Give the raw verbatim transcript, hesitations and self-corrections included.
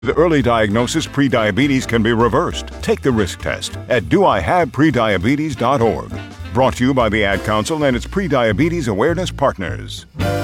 With early diagnosis, prediabetes can be reversed. Take the risk test at do I have prediabetes dot org. Brought to you by the Ad Council and its prediabetes awareness partners.